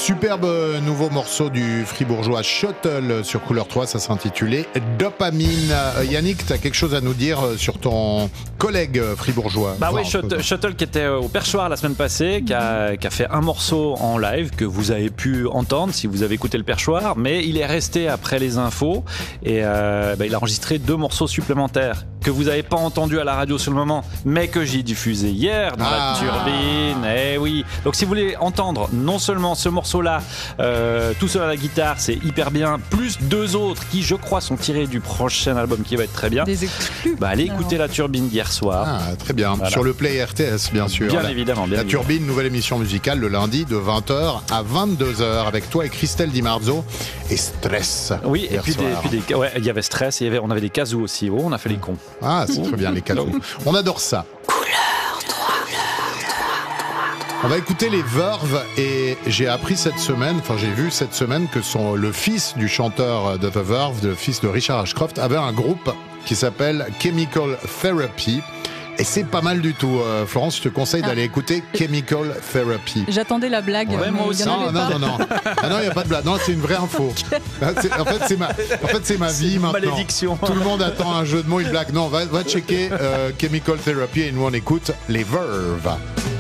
Superbe nouveau morceau du fribourgeois Shuttle sur Couleur 3, ça s'intitulait Dopamine. Yannick, tu as quelque chose à nous dire sur ton collègue fribourgeois? Bah oui, Shuttle qui était au Perchoir la semaine passée, qui a fait un morceau en live que vous avez pu entendre si vous avez écouté le Perchoir, mais il est resté après les infos et il a enregistré 2 morceaux supplémentaires que vous n'avez pas entendu à la radio sur le moment, mais que j'ai diffusé hier dans la turbine. Eh oui. Donc si vous voulez entendre non seulement ce morceau-là, tout seul à la guitare, c'est hyper bien, plus 2 autres qui, je crois, sont tirés du prochain album qui va être très bien. Des exclus. Allez écouter la turbine d'hier soir. Ah, très bien. Voilà. Sur le Play RTS, bien sûr. Bien évidemment. La turbine, nouvelle émission musicale le lundi de 20h à 22h avec toi et Christelle Di Marzo et Stress. Oui, et puis il y avait Stress, on avait des casous aussi. Oh, on a fait les cons. Ah, c'est très bien, les casous. On adore ça. Couleur 3. On va écouter les Verve et j'ai vu cette semaine que le fils du chanteur de The Verve, le fils de Richard Ashcroft, avait un groupe qui s'appelle Chemical Therapy. Et c'est pas mal du tout. Florence, je te conseille d'aller écouter Chemical Therapy. J'attendais la blague. Ouais, moi aussi. Non. Ah non, il n'y a pas de blague. Non, c'est une vraie info. En fait, c'est ma vie maintenant. Malédiction. Tout le monde attend un jeu de mots, une blague. Non, va checker Chemical Therapy et nous on écoute les Verve.